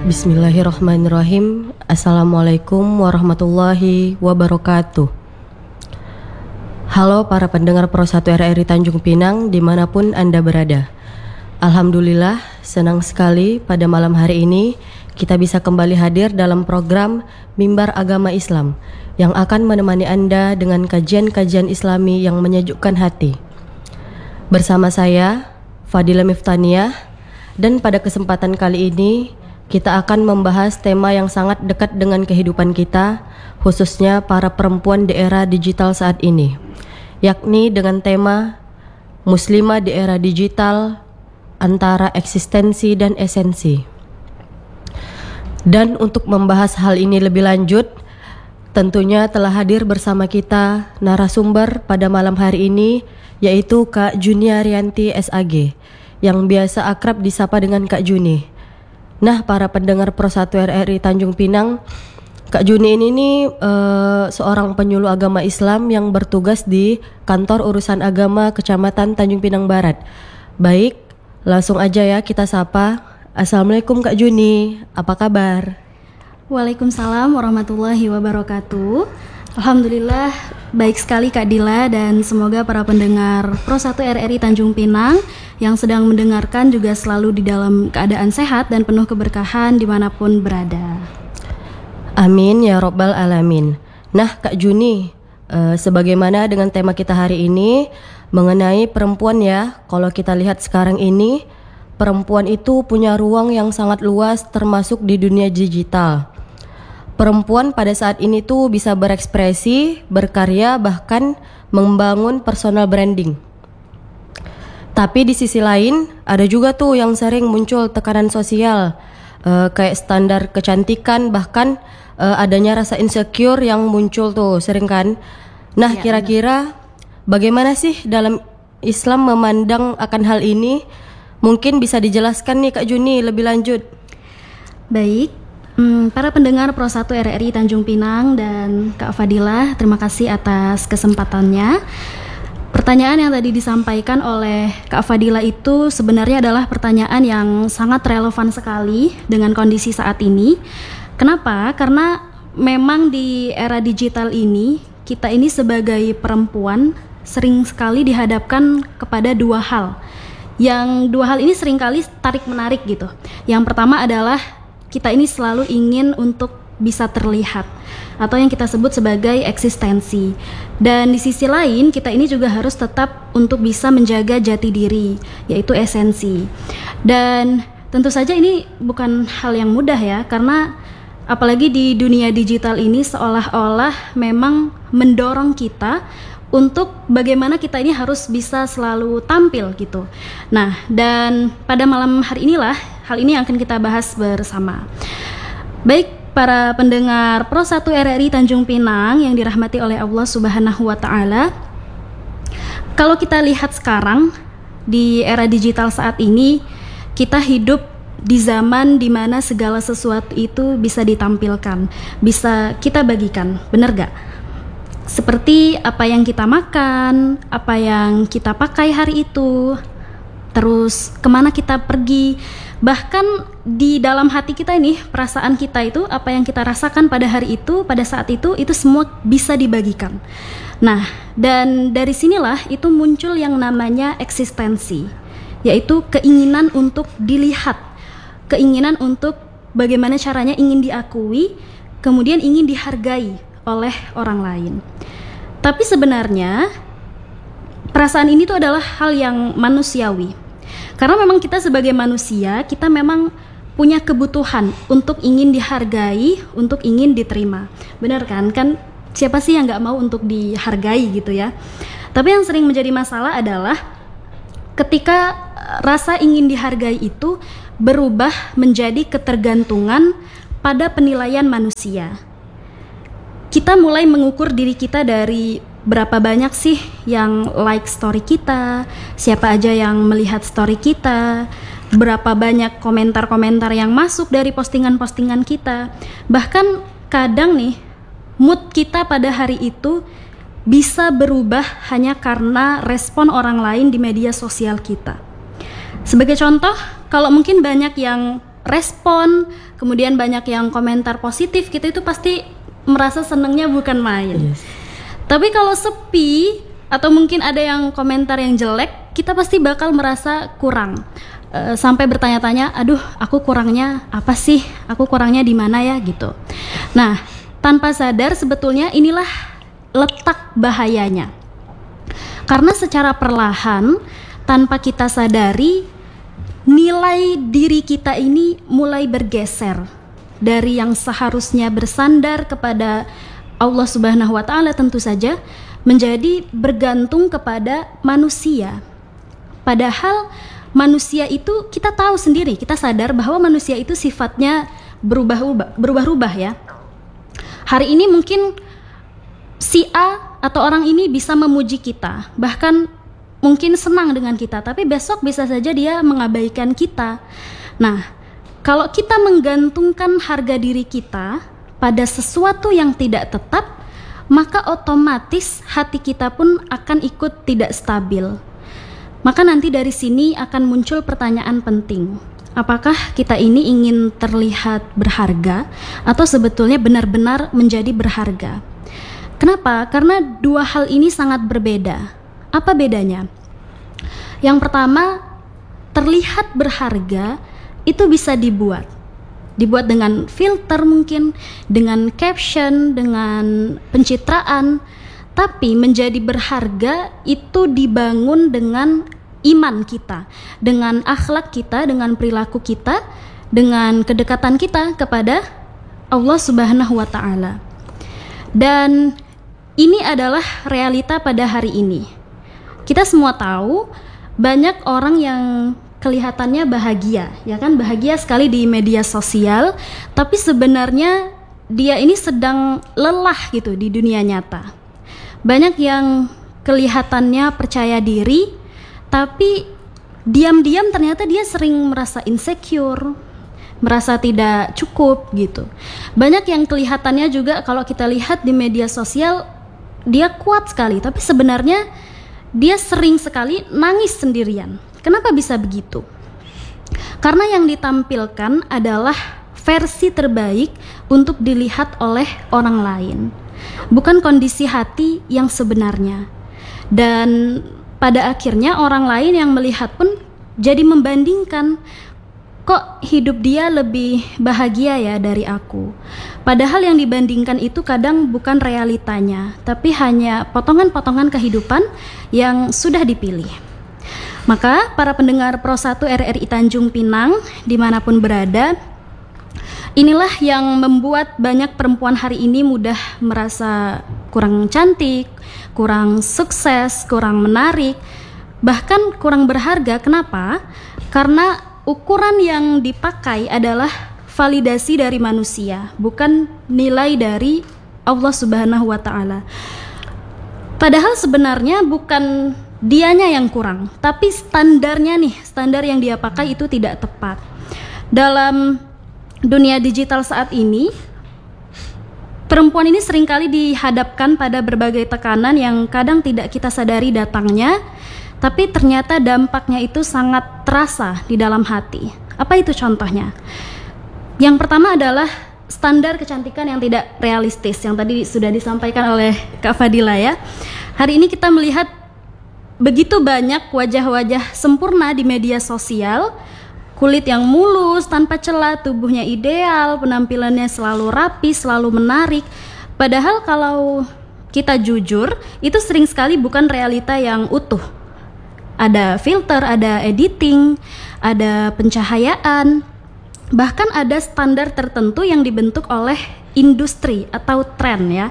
Bismillahirrahmanirrahim. Assalamualaikum warahmatullahi wabarakatuh. Halo para pendengar Pro 1 RRI Tanjung Pinang dimanapun Anda berada. Alhamdulillah, senang sekali pada malam hari ini kita bisa kembali hadir dalam program Mimbar Agama Islam yang akan menemani Anda dengan kajian-kajian Islami yang menyejukkan hati. Bersama saya, Fadila Miftaniah, dan pada kesempatan kali ini kita akan membahas tema yang sangat dekat dengan kehidupan kita, khususnya para perempuan di era digital saat ini, yakni dengan tema Muslimah di era digital antara eksistensi dan esensi. Dan untuk membahas hal ini lebih lanjut, tentunya telah hadir bersama kita narasumber pada malam hari ini, yaitu Kak Junia Rianti SAG, yang biasa akrab disapa dengan Kak Juni. Nah, para pendengar Pro 1 RRI Tanjung Pinang, Kak Juni ini seorang penyuluh agama Islam yang bertugas di Kantor Urusan Agama Kecamatan Tanjung Pinang Barat. Baik, langsung aja ya kita sapa. Assalamualaikum Kak Juni, apa kabar? Waalaikumsalam warahmatullahi wabarakatuh. Alhamdulillah baik sekali Kak Dila, dan semoga para pendengar Pro 1 RRI Tanjung Pinang yang sedang mendengarkan juga selalu di dalam keadaan sehat dan penuh keberkahan dimanapun berada. Amin ya robbal alamin. Nah Kak Juni, sebagaimana dengan tema kita hari ini mengenai perempuan ya, kalau kita lihat sekarang ini perempuan itu punya ruang yang sangat luas termasuk di dunia digital. Perempuan pada saat ini tuh bisa berekspresi, berkarya, bahkan membangun personal branding. Tapi di sisi lain ada juga tuh yang sering muncul tekanan sosial, kayak standar kecantikan, bahkan adanya rasa insecure yang muncul tuh sering kan. Nah ya, kira-kira bagaimana sih dalam Islam memandang akan hal ini? Mungkin bisa dijelaskan nih Kak Juni lebih lanjut. Baik, para pendengar Pro 1 RRI Tanjung Pinang dan Kak Fadilah, terima kasih atas kesempatannya. Pertanyaan yang tadi disampaikan oleh Kak Fadilah itu sebenarnya adalah pertanyaan yang sangat relevan sekali dengan kondisi saat ini. Kenapa? Karena memang di era digital ini, kita ini sebagai perempuan sering sekali dihadapkan kepada dua hal. Yang dua hal ini seringkali tarik-menarik gitu. Yang pertama adalah kita ini selalu ingin untuk bisa terlihat, atau yang kita sebut sebagai eksistensi. Dan di sisi lain kita ini juga harus tetap untuk bisa menjaga jati diri, yaitu esensi. Dan tentu saja ini bukan hal yang mudah ya, karena apalagi di dunia digital ini seolah-olah memang mendorong kita untuk bagaimana kita ini harus bisa selalu tampil gitu. Nah, dan pada malam hari inilah hal ini yang akan kita bahas bersama. Baik, para pendengar Pro 1 RRI Tanjung Pinang yang dirahmati oleh Allah Subhanahu wa Ta'ala, kalau kita lihat sekarang di era digital saat ini, kita hidup di zaman dimana segala sesuatu itu bisa ditampilkan, bisa kita bagikan, benar gak? Seperti apa yang kita makan, apa yang kita pakai hari itu, terus kemana kita pergi, bahkan di dalam hati kita ini, perasaan kita itu, apa yang kita rasakan pada hari itu, pada saat itu semua bisa dibagikan. Nah, dan dari sinilah itu muncul yang namanya eksistensi, yaitu keinginan untuk dilihat, keinginan untuk bagaimana caranya ingin diakui, kemudian ingin dihargai oleh orang lain. Tapi sebenarnya perasaan ini tuh adalah hal yang manusiawi. Karena memang kita sebagai manusia, kita memang punya kebutuhan untuk ingin dihargai, untuk ingin diterima. Benar kan? Kan siapa sih yang gak mau untuk dihargai gitu ya. Tapi yang sering menjadi masalah adalah ketika rasa ingin dihargai itu berubah menjadi ketergantungan pada penilaian manusia. Kita mulai mengukur diri kita dari berapa banyak sih yang like story kita, siapa aja yang melihat story kita, berapa banyak komentar-komentar yang masuk dari postingan-postingan kita. Bahkan kadang nih, mood kita pada hari itu bisa berubah hanya karena respon orang lain di media sosial kita. Sebagai contoh, kalau mungkin banyak yang respon, kemudian banyak yang komentar positif, kita itu pasti merasa senengnya bukan main. Yes. Tapi kalau sepi atau mungkin ada yang komentar yang jelek, kita pasti bakal merasa kurang. Sampai bertanya-tanya, aduh aku kurangnya apa sih? Aku kurangnya di mana ya gitu. Nah, tanpa sadar sebetulnya inilah letak bahayanya. Karena secara perlahan, tanpa kita sadari, nilai diri kita ini mulai bergeser dari yang seharusnya bersandar kepada Allah Subhanahu wa Ta'ala tentu saja, menjadi bergantung kepada manusia. Padahal manusia itu kita tahu sendiri, kita sadar bahwa manusia itu sifatnya berubah-ubah ya. Hari ini mungkin si A atau orang ini bisa memuji kita, bahkan mungkin senang dengan kita, tapi besok bisa saja dia mengabaikan kita. Nah, kalau kita menggantungkan harga diri kita pada sesuatu yang tidak tetap, maka otomatis hati kita pun akan ikut tidak stabil. Maka nanti dari sini akan muncul pertanyaan penting. Apakah kita ini ingin terlihat berharga atau sebetulnya benar-benar menjadi berharga? Kenapa? Karena dua hal ini sangat berbeda. Apa bedanya? Yang pertama, terlihat berharga itu bisa dibuat dengan filter mungkin, dengan caption, dengan pencitraan. Tapi menjadi berharga itu dibangun dengan iman kita, dengan akhlak kita, dengan perilaku kita, dengan kedekatan kita kepada Allah Subhanahu wa Ta'ala. Dan ini adalah realita pada hari ini. Kita semua tahu banyak orang yang kelihatannya bahagia, ya kan, bahagia sekali di media sosial, tapi sebenarnya dia ini sedang lelah gitu di dunia nyata. Banyak yang kelihatannya percaya diri, tapi diam-diam ternyata dia sering merasa insecure, merasa tidak cukup gitu. Banyak yang kelihatannya juga kalau kita lihat di media sosial, dia kuat sekali, tapi sebenarnya dia sering sekali nangis sendirian. Kenapa bisa begitu? Karena yang ditampilkan adalah versi terbaik untuk dilihat oleh orang lain, bukan kondisi hati yang sebenarnya. Dan pada akhirnya orang lain yang melihat pun jadi membandingkan, kok hidup dia lebih bahagia ya dari aku. Padahal yang dibandingkan itu kadang bukan realitanya, tapi hanya potongan-potongan kehidupan yang sudah dipilih. Maka para pendengar Pro 1 RRI Tanjung Pinang dimanapun berada, inilah yang membuat banyak perempuan hari ini mudah merasa kurang cantik, kurang sukses, kurang menarik, bahkan kurang berharga. Kenapa? Karena ukuran yang dipakai adalah validasi dari manusia, bukan nilai dari Allah Subhanahu wa Ta'ala. Padahal sebenarnya bukan dianya yang kurang, tapi standarnya nih, standar yang dia pakai itu tidak tepat. Dalam dunia digital saat ini, perempuan ini seringkali dihadapkan pada berbagai tekanan yang kadang tidak kita sadari datangnya, tapi ternyata dampaknya itu sangat terasa di dalam hati. Apa itu contohnya? Yang pertama adalah standar kecantikan yang tidak realistis, yang tadi sudah disampaikan oleh Kak Fadila ya. Hari ini kita melihat begitu banyak wajah-wajah sempurna di media sosial, kulit yang mulus, tanpa celah, tubuhnya ideal, penampilannya selalu rapi, selalu menarik. Padahal kalau kita jujur, itu sering sekali bukan realita yang utuh. Ada filter, ada editing, ada pencahayaan, bahkan ada standar tertentu yang dibentuk oleh industri atau tren ya.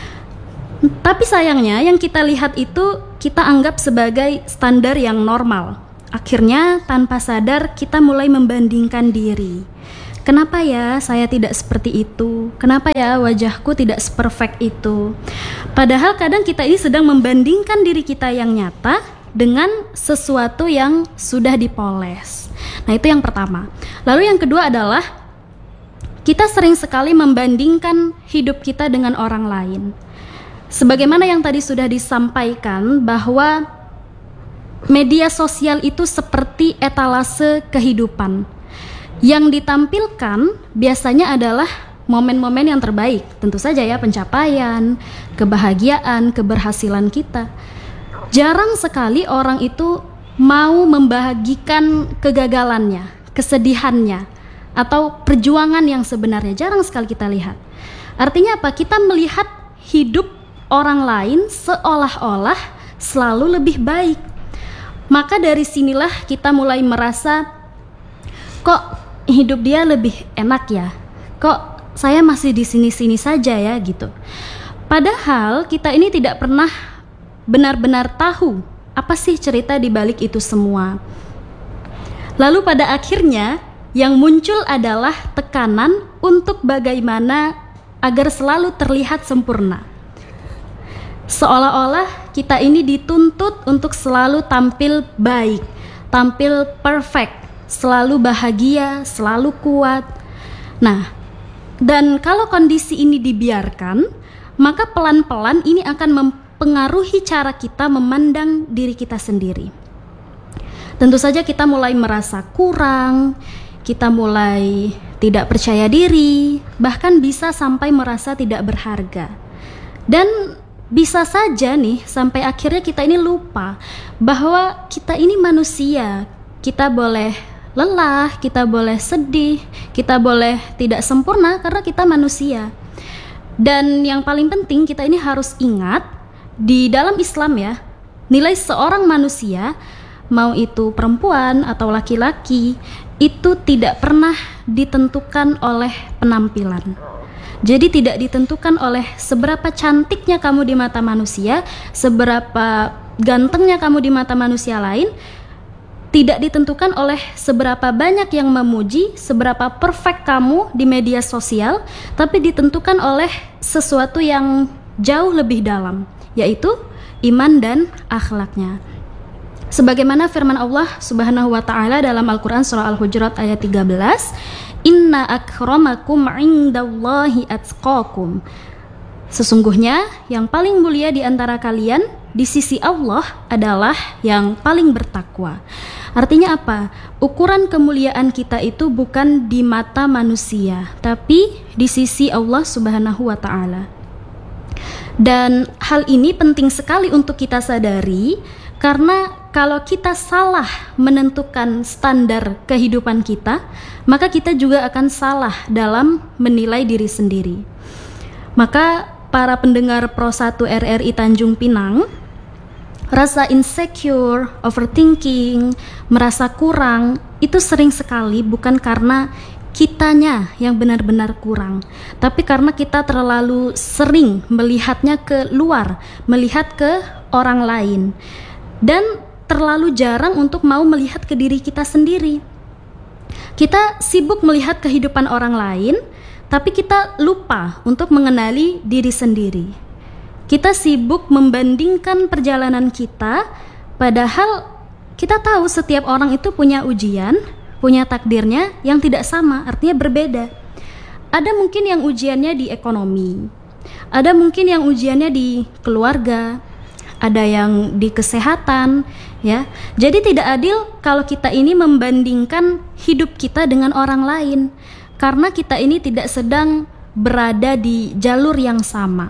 Tapi sayangnya yang kita lihat itu kita anggap sebagai standar yang normal. Akhirnya tanpa sadar kita mulai membandingkan diri. Kenapa ya saya tidak seperti itu? Kenapa ya wajahku tidak seperfect itu? Padahal kadang kita ini sedang membandingkan diri kita yang nyata dengan sesuatu yang sudah dipoles. Nah, itu yang pertama. Lalu yang kedua adalah kita sering sekali membandingkan hidup kita dengan orang lain. Sebagaimana yang tadi sudah disampaikan bahwa media sosial itu seperti etalase kehidupan. Yang ditampilkan biasanya adalah momen-momen yang terbaik, tentu saja ya, pencapaian, kebahagiaan, keberhasilan kita. Jarang sekali orang itu mau membagikan kegagalannya, kesedihannya, atau perjuangan yang sebenarnya. Jarang sekali kita lihat. Artinya apa? Kita melihat hidup orang lain seolah-olah selalu lebih baik. Maka dari sinilah kita mulai merasa, kok hidup dia lebih enak ya? Kok saya masih di sini-sini saja ya gitu. Padahal kita ini tidak pernah benar-benar tahu apa sih cerita di balik itu semua. Lalu pada akhirnya yang muncul adalah tekanan untuk bagaimana agar selalu terlihat sempurna. Seolah-olah kita ini dituntut untuk selalu tampil baik, tampil perfect, selalu bahagia, selalu kuat. Nah, dan kalau kondisi ini dibiarkan, maka pelan-pelan ini akan mempengaruhi cara kita memandang diri kita sendiri. Tentu saja kita mulai merasa kurang, kita mulai tidak percaya diri, bahkan bisa sampai merasa tidak berharga. Dan bisa saja nih sampai akhirnya kita ini lupa bahwa kita ini manusia. Kita boleh lelah, kita boleh sedih, kita boleh tidak sempurna karena kita manusia. Dan yang paling penting kita ini harus ingat, di dalam Islam ya, nilai seorang manusia, mau itu perempuan atau laki-laki, itu tidak pernah ditentukan oleh penampilan. Jadi tidak ditentukan oleh seberapa cantiknya kamu di mata manusia, seberapa gantengnya kamu di mata manusia lain. Tidak ditentukan oleh seberapa banyak yang memuji, seberapa perfect kamu di media sosial, tapi ditentukan oleh sesuatu yang jauh lebih dalam, yaitu iman dan akhlaknya. Sebagaimana firman Allah Subhanahu wa taala dalam Al-Qur'an surah Al-Hujurat ayat 13, "Inna akramakum 'indallahi atqakum." Sesungguhnya yang paling mulia di antara kalian di sisi Allah adalah yang paling bertakwa. Artinya apa? Ukuran kemuliaan kita itu bukan di mata manusia, tapi di sisi Allah Subhanahu wa taala. Dan hal ini penting sekali untuk kita sadari, karena kalau kita salah menentukan standar kehidupan kita, maka kita juga akan salah dalam menilai diri sendiri. Maka para pendengar Pro 1 RRI Tanjung Pinang, rasa insecure, overthinking, merasa kurang, itu sering sekali bukan karena kitanya yang benar-benar kurang, tapi karena kita terlalu sering melihatnya ke luar, melihat ke orang lain, dan terlalu jarang untuk mau melihat ke diri kita sendiri. Kita sibuk melihat kehidupan orang lain, tapi kita lupa untuk mengenali diri sendiri. Kita sibuk membandingkan perjalanan kita, padahal kita tahu setiap orang itu punya ujian, punya takdirnya yang tidak sama, artinya berbeda. Ada mungkin yang ujiannya di ekonomi, ada mungkin yang ujiannya di keluarga, ada yang di kesehatan, ya. Jadi tidak adil kalau kita ini membandingkan hidup kita dengan orang lain, karena kita ini tidak sedang berada di jalur yang sama.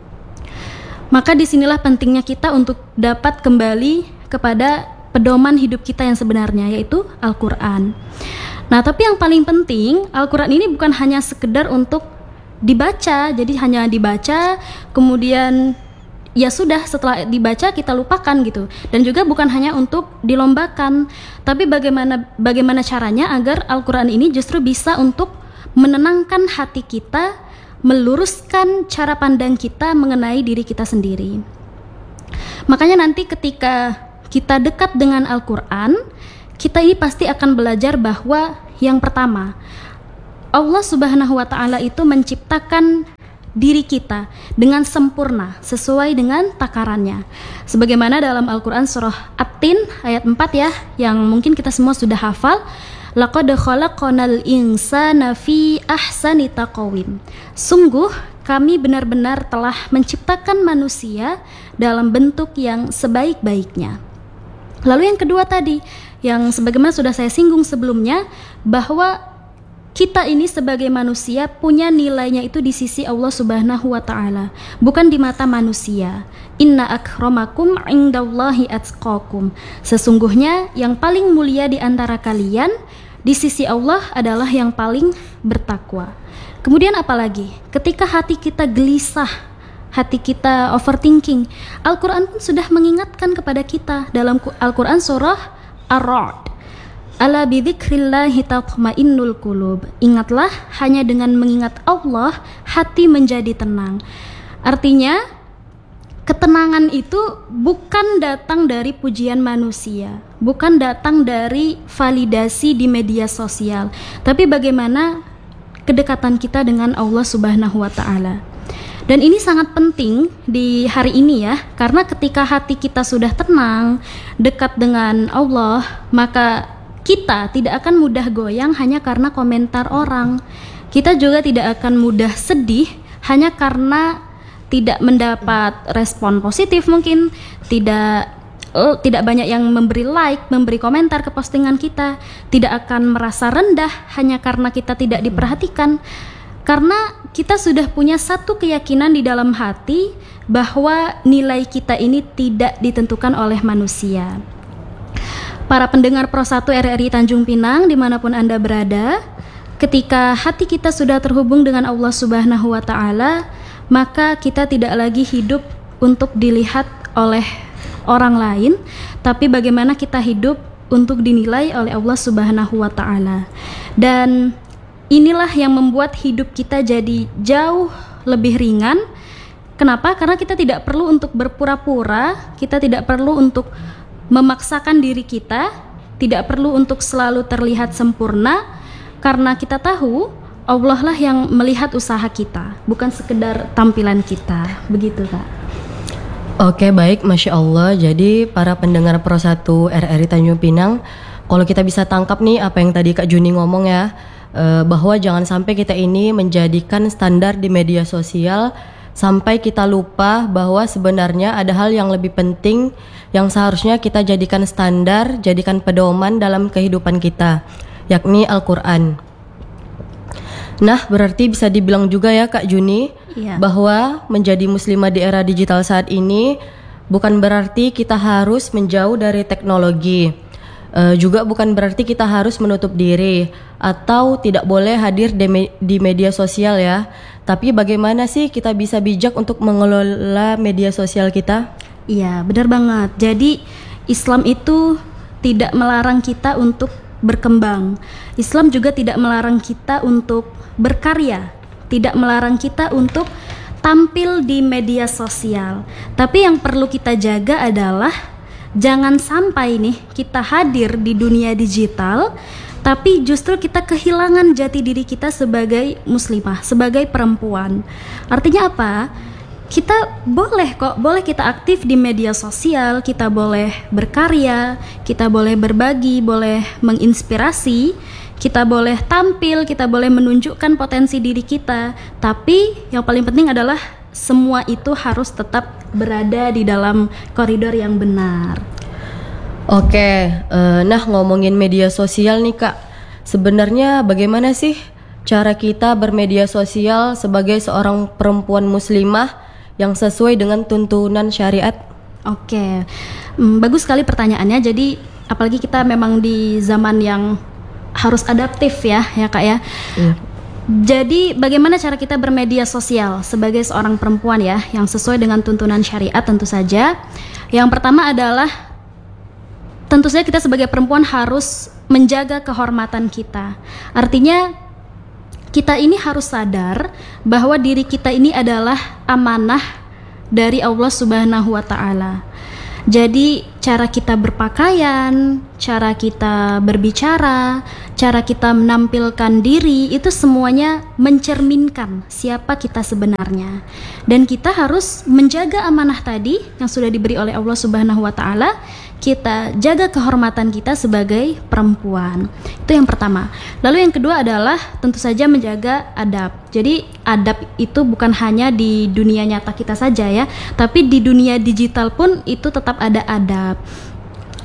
Maka disinilah pentingnya kita untuk dapat kembali kepada pedoman hidup kita yang sebenarnya, yaitu Al-Quran. Nah, tapi yang paling penting, Al-Quran ini bukan hanya sekedar untuk dibaca, jadi hanya dibaca, kemudian ya sudah, setelah dibaca kita lupakan gitu. Dan juga bukan hanya untuk dilombakan, tapi bagaimana caranya agar Al-Quran ini justru bisa untuk menenangkan hati kita, meluruskan cara pandang kita mengenai diri kita sendiri. Makanya nanti ketika kita dekat dengan Al-Quran, kita ini pasti akan belajar bahwa yang pertama, Allah Subhanahu wa taala itu menciptakan diri kita dengan sempurna sesuai dengan takarannya. Sebagaimana dalam Al-Quran surah At-Tin ayat 4 ya, yang mungkin kita semua sudah hafal, laqad khalaqnal insana fi ahsani taqwim. Sungguh kami benar-benar telah menciptakan manusia dalam bentuk yang sebaik-baiknya. Lalu yang kedua tadi, yang sebagaimana sudah saya singgung sebelumnya, bahwa kita ini sebagai manusia punya nilainya itu di sisi Allah Subhanahu wa taala, bukan di mata manusia. Inna akramakum indallahi atqakum. Sesungguhnya yang paling mulia di antara kalian di sisi Allah adalah yang paling bertakwa. Kemudian apalagi? Ketika hati kita gelisah, hati kita overthinking, Al-Quran pun sudah mengingatkan kepada kita dalam Al-Quran surah Ar-Ra'd. Ala bidzikrillahi tatma'innul qulub. Ingatlah, hanya dengan mengingat Allah hati menjadi tenang. Artinya ketenangan itu bukan datang dari pujian manusia, bukan datang dari validasi di media sosial, tapi bagaimana kedekatan kita dengan Allah Subhanahu wa taala. Dan ini sangat penting di hari ini ya, karena ketika hati kita sudah tenang, dekat dengan Allah, maka kita tidak akan mudah goyang hanya karena komentar orang. Kita juga tidak akan mudah sedih hanya karena tidak mendapat respon positif, mungkin tidak banyak yang memberi like, memberi komentar ke postingan kita. Tidak akan merasa rendah hanya karena kita tidak diperhatikan. Karena kita sudah punya satu keyakinan di dalam hati bahwa nilai kita ini tidak ditentukan oleh manusia. Para pendengar Pro 1 RRI Tanjung Pinang dimanapun Anda berada, ketika hati kita sudah terhubung dengan Allah Subhanahu wa taala, maka kita tidak lagi hidup untuk dilihat oleh orang lain, tapi bagaimana kita hidup untuk dinilai oleh Allah Subhanahu wa taala. Dan inilah yang membuat hidup kita jadi jauh lebih ringan. Kenapa? Karena kita tidak perlu untuk berpura-pura, kita tidak perlu untuk memaksakan diri kita, tidak perlu untuk selalu terlihat sempurna, karena kita tahu Allah lah yang melihat usaha kita, bukan sekedar tampilan kita. Begitu Kak. Oke, baik, Masya Allah. Jadi para pendengar Pro 1 RRI Tanjung Pinang, kalau kita bisa tangkap nih apa yang tadi Kak Juni ngomong ya, bahwa jangan sampai kita ini menjadikan standar di media sosial sampai kita lupa bahwa sebenarnya ada hal yang lebih penting yang seharusnya kita jadikan standar, jadikan pedoman dalam kehidupan kita, yakni Al-Quran. Nah, berarti bisa dibilang juga ya Kak Juni, bahwa menjadi muslimah di era digital saat ini bukan berarti kita harus menjauh dari teknologi, juga bukan berarti kita harus menutup diri atau tidak boleh hadir di media sosial ya. Tapi bagaimana sih kita bisa bijak untuk mengelola media sosial kita? Iya, benar banget. Jadi Islam itu tidak melarang kita untuk berkembang. Islam juga tidak melarang kita untuk berkarya, tidak melarang kita untuk tampil di media sosial. Tapi yang perlu kita jaga adalah jangan sampai nih kita hadir di dunia digital, tapi justru kita kehilangan jati diri kita sebagai muslimah, sebagai perempuan. Artinya apa? Kita boleh kita aktif di media sosial, kita boleh berkarya, kita boleh berbagi, boleh menginspirasi, kita boleh tampil, kita boleh menunjukkan potensi diri kita. Tapi yang paling penting adalah semua itu harus tetap berada di dalam koridor yang benar. Oke, nah ngomongin media sosial nih Kak, sebenarnya bagaimana sih cara kita bermedia sosial sebagai seorang perempuan muslimah yang sesuai dengan tuntunan syariat? Oke, bagus sekali pertanyaannya. Jadi apalagi kita memang di zaman yang harus adaptif ya Kak ya. Jadi bagaimana cara kita bermedia sosial sebagai seorang perempuan ya yang sesuai dengan tuntunan syariat? Tentu saja yang pertama adalah tentu saja kita sebagai perempuan harus menjaga kehormatan kita. Artinya kita ini harus sadar bahwa diri kita ini adalah amanah dari Allah Subhanahu wa taala. Jadi cara kita berpakaian, cara kita berbicara, cara kita menampilkan diri itu semuanya mencerminkan siapa kita sebenarnya. Dan kita harus menjaga amanah tadi yang sudah diberi oleh Allah Subhanahu wa taala. Kita jaga kehormatan kita sebagai perempuan. Itu yang pertama. Lalu yang kedua adalah tentu saja menjaga adab. Jadi adab itu bukan hanya di dunia nyata kita saja ya, tapi di dunia digital pun itu tetap ada adab.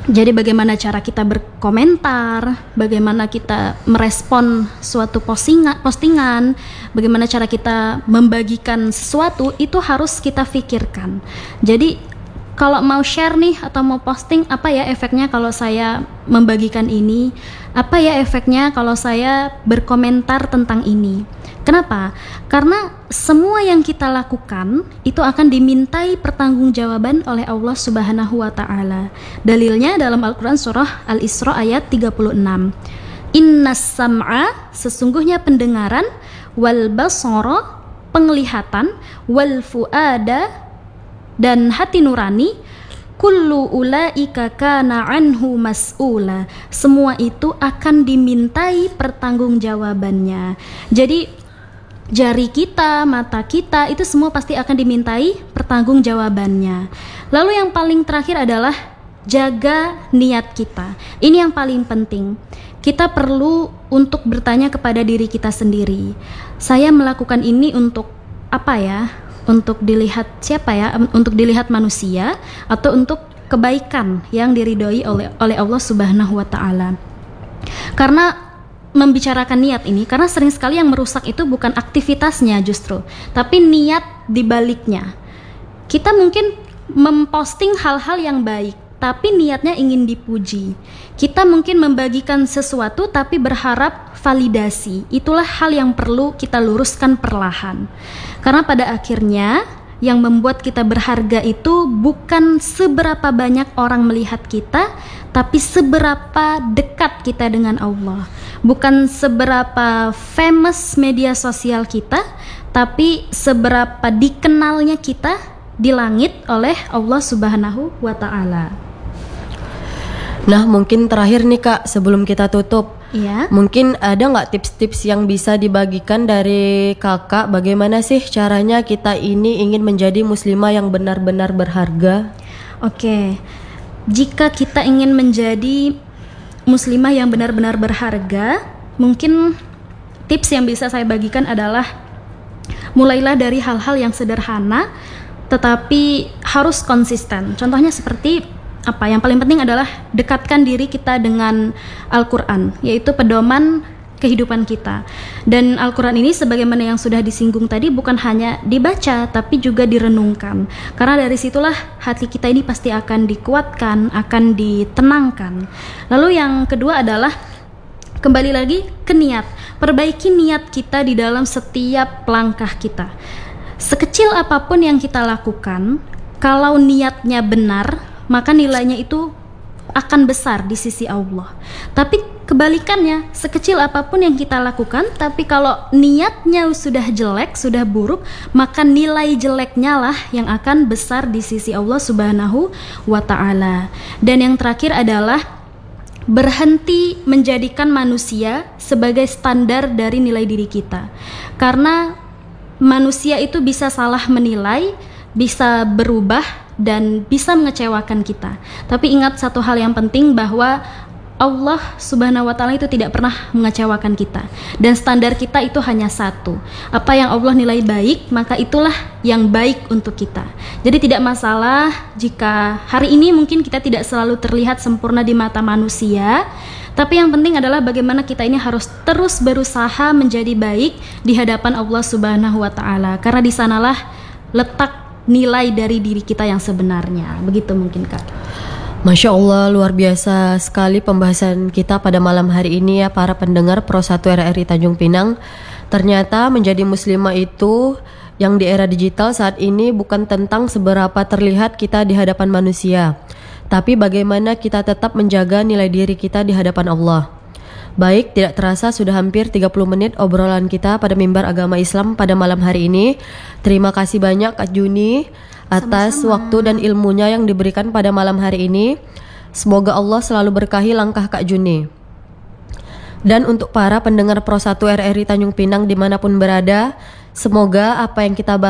Jadi bagaimana cara kita berkomentar, bagaimana kita merespon suatu postingan, bagaimana cara kita membagikan sesuatu, itu harus kita pikirkan. Jadi kalau mau share nih atau mau posting, apa ya efeknya kalau saya membagikan ini? Apa ya efeknya kalau saya berkomentar tentang ini? Kenapa? Karena semua yang kita lakukan itu akan dimintai pertanggungjawaban oleh Allah Subhanahu wa taala. Dalilnya dalam Al-Qur'an surah Al-Isra ayat 36. Innas sam'a, sesungguhnya pendengaran, wal basara, penglihatan, wal fuada, dan hati nurani, kullu ulaika kana anhu mas'ula, semua itu akan dimintai pertanggungjawabannya. Jadi jari kita, mata kita, itu semua pasti akan dimintai pertanggungjawabannya. Lalu yang paling terakhir adalah jaga niat kita. Ini yang paling penting. Kita perlu untuk bertanya kepada diri kita sendiri. Saya melakukan ini untuk apa ya? Untuk dilihat siapa ya? Untuk dilihat manusia atau untuk kebaikan yang diridhoi oleh Allah Subhanahu wa taala. Karena membicarakan niat ini, karena sering sekali yang merusak itu bukan aktivitasnya justru, tapi niat dibaliknya. Kita mungkin memposting hal-hal yang baik, tapi niatnya ingin dipuji. Kita mungkin membagikan sesuatu tapi berharap validasi. Itulah hal yang perlu kita luruskan perlahan. Karena pada akhirnya yang membuat kita berharga itu bukan seberapa banyak orang melihat kita, tapi seberapa dekat kita dengan Allah. Bukan seberapa famous media sosial kita, tapi seberapa dikenalnya kita di langit oleh Allah Subhanahu wa taala. Nah, mungkin terakhir nih Kak, sebelum kita tutup, mungkin ada nggak tips-tips yang bisa dibagikan dari Kakak, bagaimana sih caranya kita ini ingin menjadi muslimah yang benar-benar berharga? Oke, jika kita ingin menjadi muslimah yang benar-benar berharga, mungkin tips yang bisa saya bagikan adalah mulailah dari hal-hal yang sederhana tetapi harus konsisten. Contohnya seperti apa? Yang paling penting adalah dekatkan diri kita dengan Al-Quran, yaitu pedoman kehidupan kita. Dan Al-Quran ini sebagaimana yang sudah disinggung tadi bukan hanya dibaca tapi juga direnungkan. Karena dari situlah hati kita ini pasti akan dikuatkan, akan ditenangkan. Lalu yang kedua adalah kembali lagi ke niat. Perbaiki niat kita di dalam setiap langkah kita. Sekecil apapun yang kita lakukan, kalau niatnya benar, maka nilainya itu akan besar di sisi Allah. Tapi kebalikannya, sekecil apapun yang kita lakukan, tapi kalau niatnya sudah jelek, sudah buruk, maka nilai jeleknya lah yang akan besar di sisi Allah Subhanahu wa ta'ala. Dan yang terakhir adalah berhenti menjadikan manusia sebagai standar dari nilai diri kita. Karena manusia itu bisa salah menilai, bisa berubah, dan bisa mengecewakan kita. Tapi ingat satu hal yang penting, bahwa Allah Subhanahu wa ta'ala itu tidak pernah mengecewakan kita. Dan standar kita itu hanya satu. Apa yang Allah nilai baik, maka itulah yang baik untuk kita. Jadi tidak masalah jika hari ini mungkin kita tidak selalu terlihat sempurna di mata manusia, tapi yang penting adalah bagaimana kita ini harus terus berusaha menjadi baik di hadapan Allah Subhanahu wa ta'ala. Karena di sanalah letak nilai dari diri kita yang sebenarnya. Begitu mungkin Kak. Masya Allah, luar biasa sekali pembahasan kita pada malam hari ini ya para pendengar Pro 1 RRI Tanjung Pinang. Ternyata menjadi muslimah itu yang di era digital saat ini bukan tentang seberapa terlihat kita di hadapan manusia, tapi bagaimana kita tetap menjaga nilai diri kita di hadapan Allah. Baik, tidak terasa sudah hampir 30 menit obrolan kita pada mimbar agama Islam pada malam hari ini. Terima kasih banyak Kak Juni atas waktu dan ilmunya yang diberikan pada malam hari ini. Semoga Allah selalu berkahi langkah Kak Juni. Dan untuk para pendengar Pro 1 RRI Tanjung Pinang dimanapun berada, semoga apa yang kita bahas